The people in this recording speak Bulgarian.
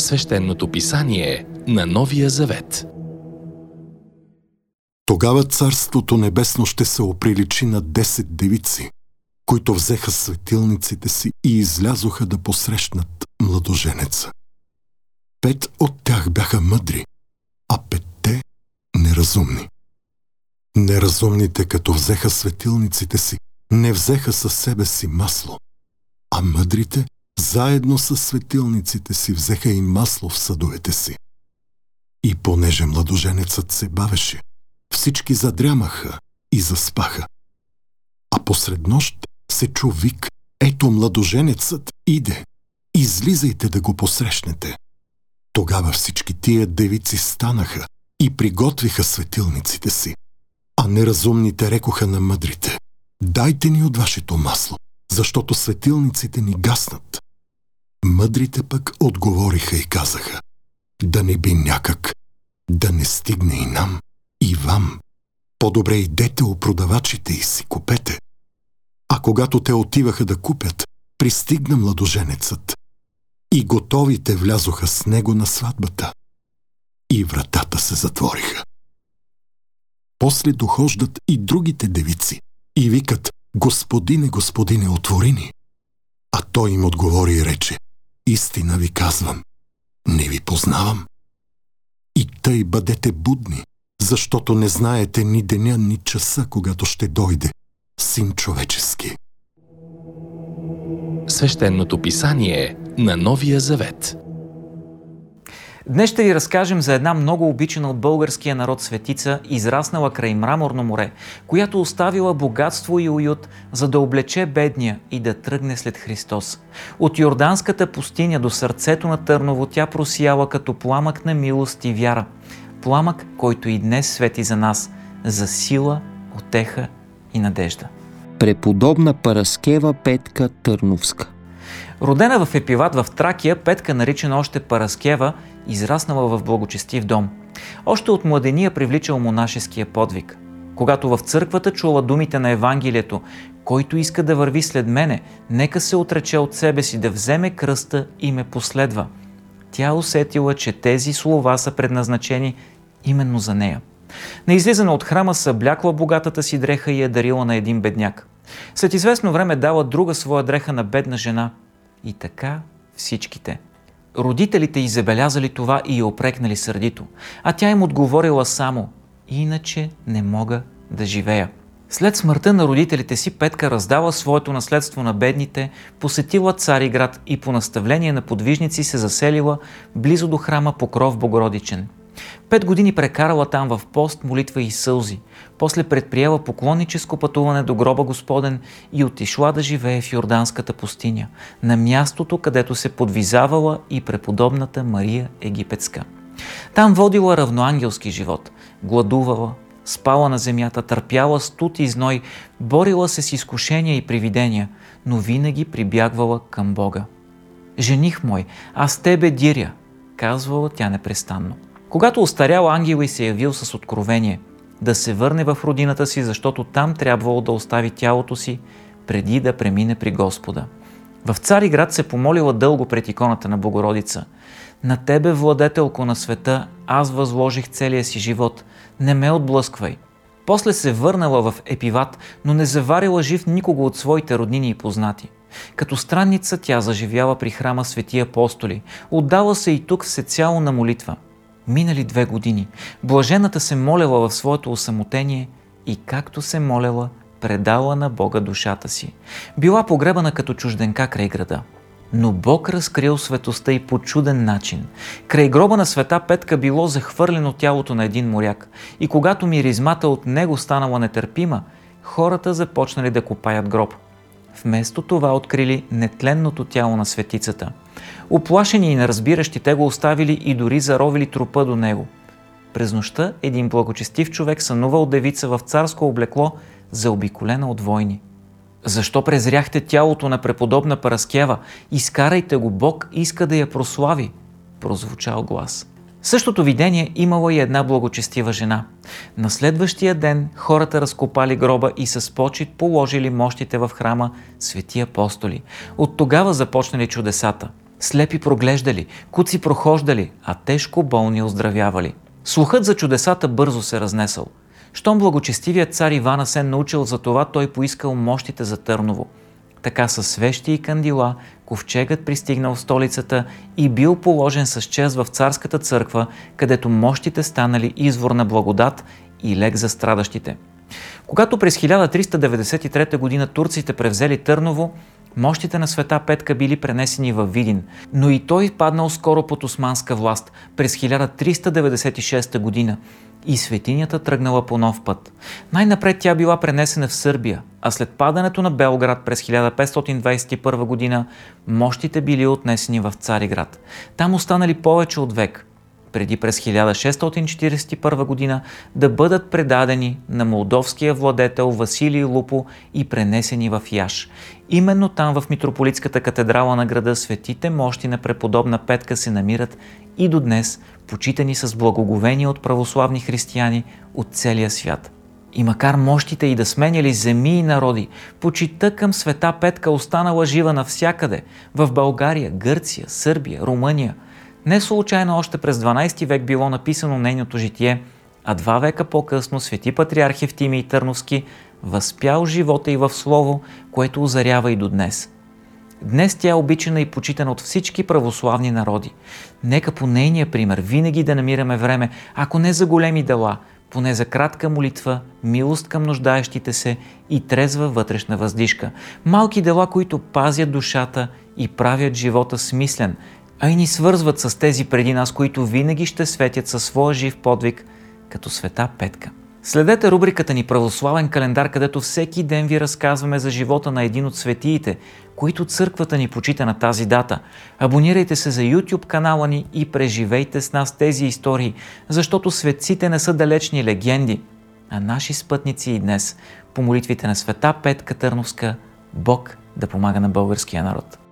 Свещеното писание на Новия Завет. Тогава Царството небесно ще се оприличи на 10 девици, които взеха светилниците си и излязоха да посрещнат младоженеца. 5 от тях бяха мъдри, а 5 неразумни. Неразумните, като взеха светилниците си, не взеха със себе си масло, а мъдрите заедно с светилниците си взеха и масло в съдовете си. И понеже младоженецът се бавеше, всички задрямаха и заспаха. А посред нощ се чу вик: ето младоженецът иде, излизайте да го посрещнете. Тогава всички тия девици станаха и приготвиха светилниците си. А неразумните рекоха на мъдрите: дайте ни от вашето масло, защото светилниците ни гаснат. Мъдрите пък отговориха и казаха: да не би някак да не стигне и нам, и вам. По-добре идете у продавачите и си купете. А когато те отиваха да купят, пристигна младоженецът и готовите влязоха с него на сватбата. И вратата се затвориха. После дохождат и другите девици и викат: Господине, Господине, отвори ни. А той им отговори и рече: истина ви казвам, не ви познавам. И тъй бъдете будни, защото не знаете ни деня, ни часа, когато ще дойде Син човечески. Свещеното писание на Новия Завет. Днес ще ви разкажем за една много обичана от българския народ светица, израснала край Мраморно море, която оставила богатство и уют, за да облече бедния и да тръгне след Христос. От Йорданската пустиня до сърцето на Търново тя просияла като пламък на милост и вяра. Пламък, който и днес свети за нас, за сила, утеха и надежда. Преподобна Параскева Петка Търновска. Родена в Епиват в Тракия, Петка, наричана още Параскева, израснала в благочестив дом. Още от младения привличал монашеския подвиг. Когато в църквата чула думите на Евангелието: който иска да върви след мене, нека се отрече от себе си, да вземе кръста и ме последва. Тя усетила, че тези слова са предназначени именно за нея. На излизане от храма съблякла богатата си дреха и я дарила на един бедняк. След известно време дала друга своя дреха на бедна жена. И така всичките. Родителите й забелязали това и я упрекнали сърдито, а тя им отговорила само: иначе не мога да живея. След смъртта на родителите си Петка раздала своето наследство на бедните, посетила Цариград и по наставление на подвижници се заселила близо до храма Покров Богородичен. 5 години прекарала там в пост, молитва и сълзи. После предприела поклонническо пътуване до гроба Господен и отишла да живее в Йорданската пустиня, на мястото, където се подвизавала и преподобната Мария Египетска. Там водила равноангелски живот, гладувала, спала на земята, търпяла студ и зной, борила се с изкушения и привидения, но винаги прибягвала към Бога. Жених мой, аз тебе диря, казвала тя непрестанно. Когато остарял, ангел й се явил с откровение да се върне в родината си, защото там трябвало да остави тялото си преди да премине при Господа. В Цариград се помолила дълго пред иконата на Богородица: на тебе, владетелко на света, аз възложих целия си живот, не ме отблъсквай. После се върнала в Епиват, но не заварила жив никого от своите роднини и познати. Като странница тя заживяла при храма Свети Апостоли, отдала се и тук всецяло на молитва. Минали 2 години. Блажената се молела в своето осамотение и както се молела, предала на Бога душата си. Била погребана като чужденка край града. Но Бог разкрил светостта й по чуден начин. Край гроба на света Петка било захвърлено тялото на един моряк и когато миризмата от него станала нетърпима, хората започнали да копаят гроб. Вместо това открили нетленното тяло на светицата. Уплашени и неразбиращи те го оставили и дори заровили трупа до него. През нощта един благочестив човек сънувал девица в царско облекло, заобиколена от войни. Защо презряхте тялото на преподобна Параскева? Изкарайте го, Бог иска да я прослави, прозвучал глас. Същото видение имала и една благочестива жена. На следващия ден хората разкопали гроба и с почит положили мощите в храма Свети Апостоли. От тогава започнали чудесата. Слепи проглеждали, куци прохождали, а тежко болни оздравявали. Слухът за чудесата бързо се разнесъл. Щом благочестивият цар Иван Асен научил за това, той поискал мощите за Търново. Така със свещи и кандила ковчегът пристигнал в столицата и бил положен с чест в царската църква, където мощите станали извор на благодат и лек за страдащите. Когато през 1393 г. турците превзели Търново, мощите на света Петка били пренесени във Видин, но и той паднал скоро под османска власт през 1396 г. и светинята тръгнала по нов път. Най-напред тя била пренесена в Сърбия, а след падането на Белград през 1521 г. мощите били отнесени в Цариград. Там останали повече от век, преди през 1641 г. да бъдат предадени на молдовския владетел Василий Лупо и пренесени в Яш. Именно там в митрополитската катедрала на града светите мощи на преподобна Петка се намират и до днес, почитани с благоговение от православни християни от целия свят. И макар мощите и да сменяли земи и народи, почитта към света Петка останала жива навсякъде – в България, Гърция, Сърбия, Румъния. Не случайно още през 12 век било написано нейното житие, а 2 века по-късно свети патриарх Евтимий Търновски възпял живота й в слово, което озарява и до днес. Днес тя е обичана и почитана от всички православни народи. Нека по нейния пример винаги да намираме време, ако не за големи дела, поне за кратка молитва, милост към нуждаещите се и трезва вътрешна въздишка. Малки дела, които пазят душата и правят живота смислен, а и ни свързват с тези преди нас, които винаги ще светят със своя жив подвиг, като света Петка. Следете рубриката ни Православен календар, където всеки ден ви разказваме за живота на един от светиите, които църквата ни почита на тази дата. Абонирайте се за YouTube канала ни и преживейте с нас тези истории, защото светците не са далечни легенди, а наши спътници и днес. По молитвите на света Петка Търновска, Бог да помага на българския народ.